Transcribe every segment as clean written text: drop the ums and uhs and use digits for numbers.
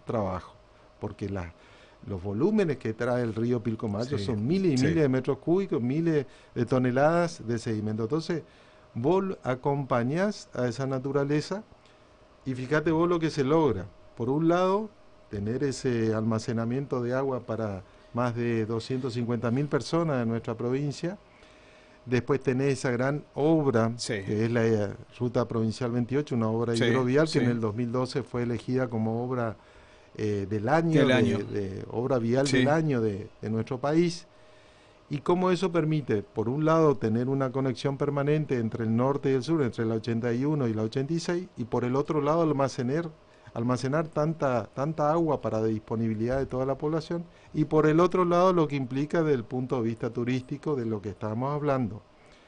trabajo, porque los volúmenes que trae el río Pilcomayo son miles y miles de metros cúbicos, miles de toneladas de sedimento. Entonces, vos acompañás a esa naturaleza y fíjate vos lo que se logra. Por un lado, tener ese almacenamiento de agua para más de 250.000 personas en nuestra provincia. Después tenés esa gran obra, que es la Ruta Provincial 28, una obra hidrovial que en el 2012 fue elegida como obra del año, de obra vial del año de nuestro país. Y cómo eso permite, por un lado, tener una conexión permanente entre el norte y el sur, entre la 81 y la 86, y por el otro lado almacenar tanta agua para la disponibilidad de toda la población, y por el otro lado lo que implica desde el punto de vista turístico de lo que estábamos hablando.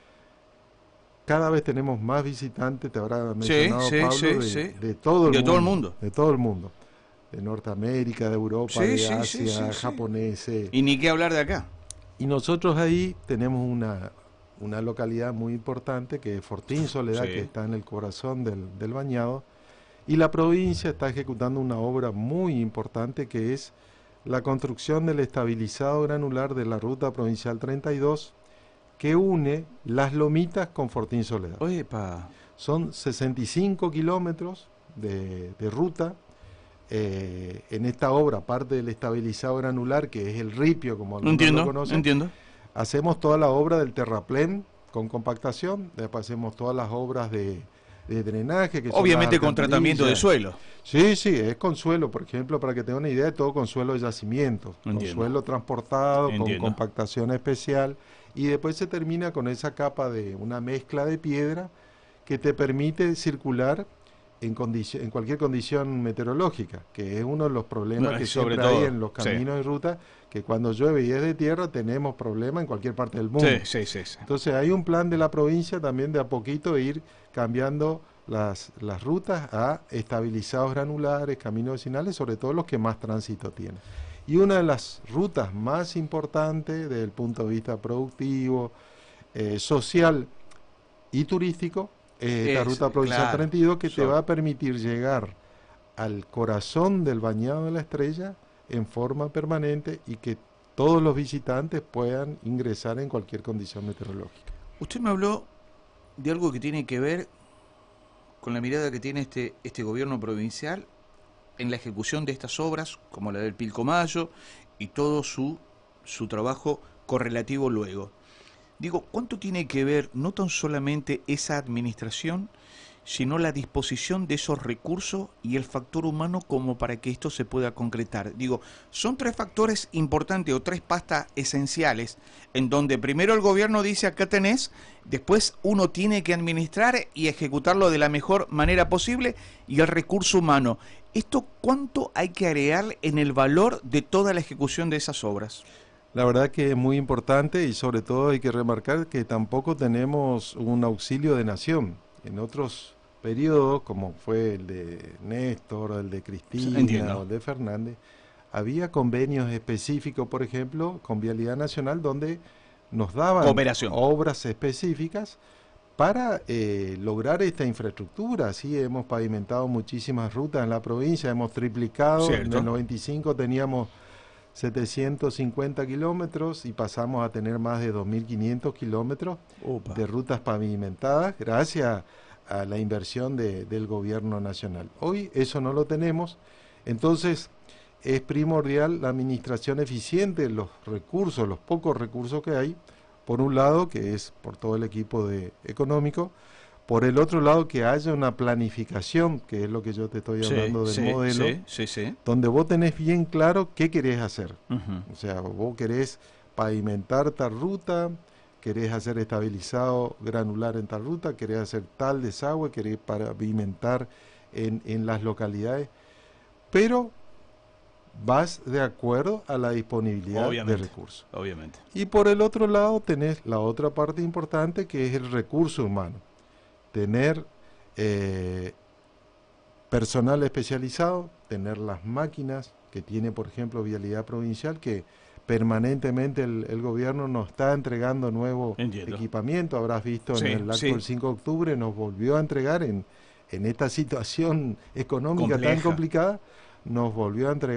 Cada vez tenemos más visitantes, te habrá mencionado Pablo, de todo el mundo. De todo el mundo. De Norteamérica, de Europa, de Asia, japoneses. Y ni qué hablar de acá. Y nosotros ahí tenemos una localidad muy importante que es Fortín Soledad, que está en el corazón del bañado. Y la provincia está ejecutando una obra muy importante que es la construcción del estabilizado granular de la Ruta Provincial 32 que une Las Lomitas con Fortín Soledad. Son 65 kilómetros de ruta. En esta obra, aparte del estabilizado granular, que es el ripio, como algunos lo conocen, hacemos toda la obra del terraplén con compactación, después hacemos todas las obras de drenaje. Que obviamente con tratamiento de suelo. Sí, es con suelo, por ejemplo, para que tengan una idea, todo con suelo de yacimiento, con suelo transportado, con compactación especial, y después se termina con esa capa de una mezcla de piedra que te permite circular en cualquier condición meteorológica, que es uno de los problemas que siempre hay en los caminos de ruta, que cuando llueve y es de tierra tenemos problemas en cualquier parte del mundo. Entonces hay un plan de la provincia también de a poquito ir cambiando las rutas a estabilizados granulares, caminos vecinales, sobre todo los que más tránsito tienen. Y una de las rutas más importantes desde el punto de vista productivo, social y turístico, la Ruta Provincial 32, que te va a permitir llegar al corazón del Bañado de la Estrella en forma permanente y que todos los visitantes puedan ingresar en cualquier condición meteorológica. Usted me habló de algo que tiene que ver con la mirada que tiene este gobierno provincial en la ejecución de estas obras, como la del Pilcomayo y todo su trabajo correlativo luego. Digo, ¿cuánto tiene que ver no tan solamente esa administración, sino la disposición de esos recursos y el factor humano como para que esto se pueda concretar? Digo, son tres factores importantes o tres pastas esenciales, en donde primero el gobierno dice acá tenés, después uno tiene que administrar y ejecutarlo de la mejor manera posible, y el recurso humano. ¿Esto cuánto hay que agregar en el valor de toda la ejecución de esas obras? La verdad que es muy importante, y sobre todo hay que remarcar que tampoco tenemos un auxilio de nación. En otros periodos, como fue el de Néstor, el de Cristina o el de Fernández, había convenios específicos, por ejemplo, con Vialidad Nacional, donde nos daban obras específicas para lograr esta infraestructura. Así hemos pavimentado muchísimas rutas en la provincia, hemos triplicado. En el 95 teníamos 750 kilómetros y pasamos a tener más de 2.500 kilómetros de rutas pavimentadas gracias a la inversión del gobierno nacional. Hoy eso no lo tenemos, entonces es primordial la administración eficiente de los recursos, los pocos recursos que hay, por un lado, que es por todo el equipo económico, por el otro lado, que haya una planificación, que es lo que yo te estoy hablando del modelo, donde vos tenés bien claro qué querés hacer. O sea, vos querés pavimentar tal ruta, querés hacer estabilizado granular en tal ruta, querés hacer tal desagüe, querés pavimentar en las localidades, pero vas de acuerdo a la disponibilidad de recursos. Y por el otro lado tenés la otra parte importante, que es el recurso humano. Tener personal especializado, tener las máquinas que tiene, por ejemplo, Vialidad Provincial, que permanentemente el gobierno nos está entregando nuevo equipamiento. Habrás visto en el acto del 5 de octubre nos volvió a entregar en esta situación económica tan complicada, nos volvió a entregar